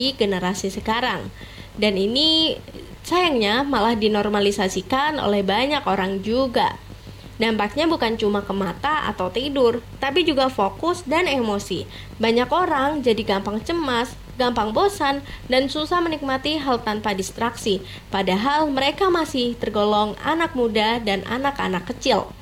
di generasi sekarang. Dan ini sayangnya malah dinormalisasikan oleh banyak orang juga. Dampaknya bukan cuma ke mata atau tidur, tapi juga fokus dan emosi. Banyak orang jadi gampang cemas, gampang bosan, dan susah menikmati hal tanpa distraksi. Padahal mereka masih tergolong anak muda dan anak-anak kecil.